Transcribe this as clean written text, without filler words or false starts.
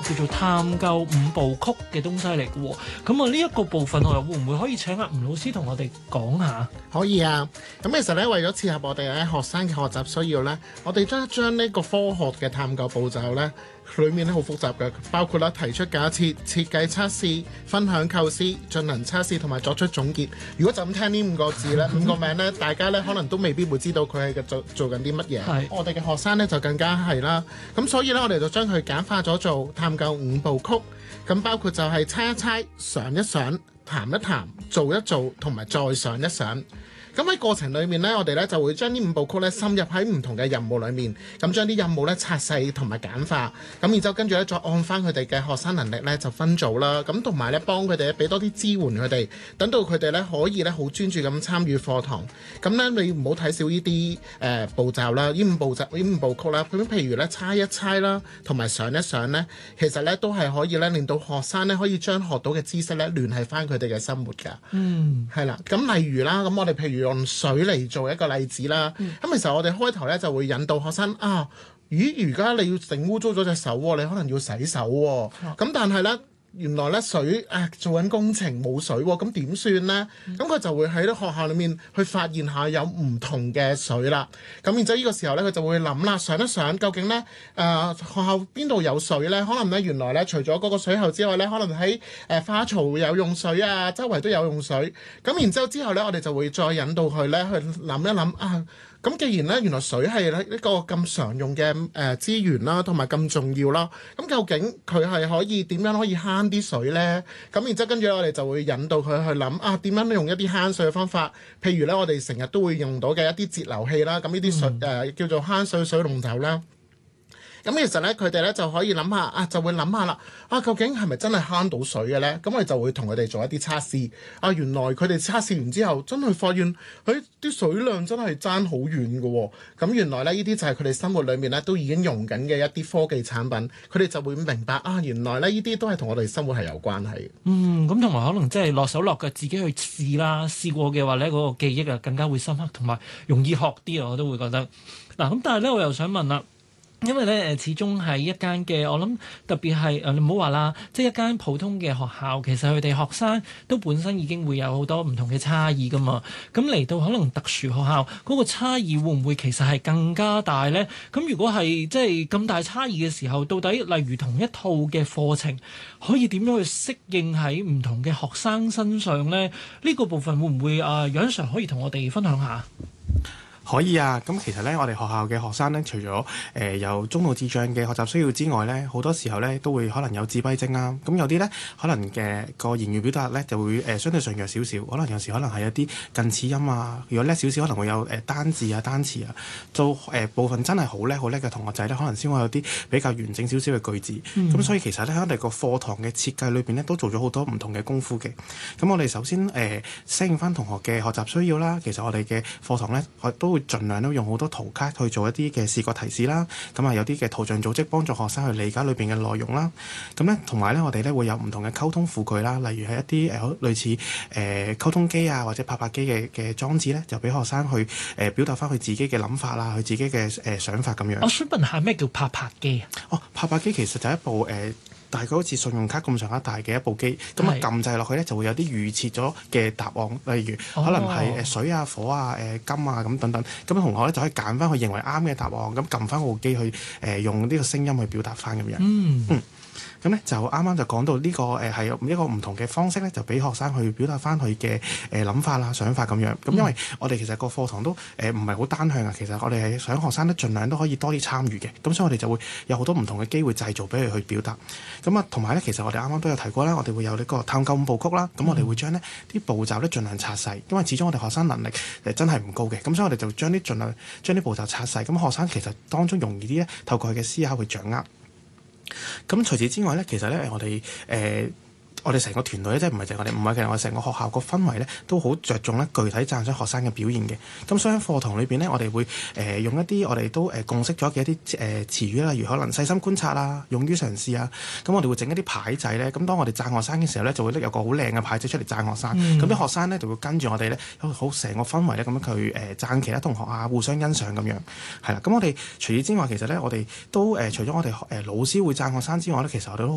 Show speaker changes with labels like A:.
A: 叫做探究五部曲嘅東西嚟嘅喎。咁啊呢一個部分我又會唔會可以請阿吳老師同我哋講下？
B: 可以啊，咁其實咧為咗切合我哋咧學生嘅學習需要咧，我哋將呢個科學嘅探究步驟咧，裡面咧好複雜嘅，包括啦提出假設、設計測試、分享構思、進行測試同埋作出總結。如果就咁聽呢五個字咧，五個名咧，大家咧可能都未必會知道佢係做緊啲乜嘢。
A: 係
B: 我哋嘅學生咧就更加係啦。咁所以咧，我哋就將佢簡化咗做探究五部曲。咁包括就係猜一猜、想一想、談一談、做一做同埋再想一想。咁喺過程裏面呢，我哋咧就會將呢五部曲咧深入喺唔同嘅任務裏面，咁將啲任務咧拆細同埋簡化，咁然之後跟住咧再按翻佢哋嘅學生能力咧就分組啦，咁同埋咧幫佢哋俾多啲支援佢哋，等到佢哋咧可以咧好專注咁參與課堂。咁咧你唔好睇少呢啲步驟啦，呢五部曲啦，咁譬如咧猜一猜啦，同埋想一想咧，其實咧都係可以咧令到學生咧可以將學到嘅知識咧聯繫翻佢哋嘅生活㗎。係啦，咁例如啦，咁我哋譬如用水嚟做一個例子啦。咁其實我哋開頭咧就會引導學生啊，而家你要整污糟咗隻手喎，你可能要洗手喎。咁但係咧，原來咧水做緊工程冇水喎，咁點算呢？咁佢就會喺學校裏面去發現下有唔同嘅水啦。咁然之後呢個時候咧，佢就會諗啦，想一想究竟咧學校邊度有水咧？可能咧原來咧除咗嗰個水喉之外咧，可能喺花槽有用水啊，周圍都有用水。咁然之後咧，我哋就會再引導佢咧去諗一諗啊。咁既然咧原來水係一個咁常用嘅資源啦，同埋咁重要啦，咁究竟佢係可以點樣可以慳啲水呢？咁然之後跟住我哋就會引導佢去諗啊，點樣用一啲慳水嘅方法？譬如咧，我哋成日都會用到嘅一啲節流器啦，咁呢啲水叫做慳水水龍頭啦。咁其實咧，佢哋咧就可以諗下就會諗下啦，究竟係咪真係慳到水嘅咧？咁我哋就會同佢哋做一啲測試。原來佢哋測試完之後，真係發現啲水量真係爭好遠嘅喎。咁原來咧，呢啲就係佢哋生活裏面咧都已經用緊嘅一啲科技產品。佢哋就會明白原來咧呢啲都係同我哋生活係有關係嘅。
A: 咁同埋可能即係落手落腳自己去試啦，試過嘅話咧，嗰個記憶更加會深刻，同埋容易學啲啊，我都會覺得。咁但係咧，我又想問啦。因為咧始終係一間嘅，我諗特別係你唔好話啦，即係一間普通嘅學校，其實佢哋學生都本身已經會有好多唔同嘅差異噶嘛。咁嚟到可能特殊學校嗰個差異會唔會其實係更加大呢？咁如果係即係咁大差異嘅時候，到底例如同一套嘅課程可以點樣去適應喺唔同嘅學生身上呢？呢個部分會唔會楊 Sir 可以同我哋分享下？
C: 可以啊，咁其實咧，我哋學校嘅學生咧，除咗有中度智障嘅學習需要之外咧，好多時候咧都會可能有自閉症啊。咁有啲咧可能嘅個言語表達咧就會相對上弱少少，可能有時可能係一啲近似音啊。如果叻少少，可能會有單字啊、單詞啊。做部分真係好叻嘅同學仔咧，可能先會有啲比較完整少少嘅句子。咁所以其實咧喺我哋個課堂嘅設計裏邊咧，都做咗好多唔同嘅功夫嘅。咁我哋首先適應翻同學嘅學習需要啦。其實我哋嘅課堂咧，都會盡量都用好多圖卡去做一啲嘅視覺提示啦，咁有啲嘅圖像組織幫助學生去理解裏邊嘅內容啦。咁咧同埋咧，我哋咧會有唔同嘅溝通輔具啦，例如係一啲類似溝通機啊或者拍拍機嘅裝置咧，就俾學生去表達翻佢自己嘅諗法啦，佢自己嘅想法咁樣。
A: 我想問下咩叫拍拍機啊？
C: 拍拍機其實就係一部大概好似信用卡咁上下大嘅一部機，咁撳掣落去咧就會有啲預設咗嘅答案，例如可能係水啊、火啊、金啊咁等等，咁同學咧就可以揀翻佢認為啱嘅答案，咁撳翻部機去用呢個聲音去表達翻咁樣。咁咧就啱啱就講到呢個係一個唔同嘅方式咧，就俾學生去表達翻佢嘅諗法啦、想法咁樣。咁因為我哋其實個課堂都唔係好單向啊，其實我哋係想學生咧盡量都可以多啲參與嘅。咁所以我哋就會有好多唔同嘅機會製造俾佢去表達。咁同埋咧，其實我哋啱啱都有提過啦，我哋會有呢個探究五部曲啦。咁我哋會將呢啲步驟咧盡量拆細，因為始終我哋學生能力真係唔高嘅。咁所以我哋就盡量將啲步驟拆細。咁學生其實當中容易啲咧，透過佢嘅思考去掌握。咁除此之外咧，其實咧我哋成個團隊咧，即係唔係淨係我哋5位，其實我哋成個學校個氛圍咧都好着重咧具體讚賞學生嘅表現嘅。咁所以喺課堂裏邊咧，我哋會用一啲我哋都共識咗嘅一啲詞語啦，例如可能細心觀察啊、勇於嘗試啊。咁我哋會整一啲牌仔咧，咁當我哋讚學生嘅時候咧，就會拎有個好靚嘅牌仔出嚟讚學生。咁啲學生咧就會跟住我哋咧，好成個氛圍咧咁樣去讚其他同學啊，互相欣賞咁樣。係啦，咁我哋除此之外，其實咧我哋都除咗我哋老師會讚學生之外咧，其實我哋都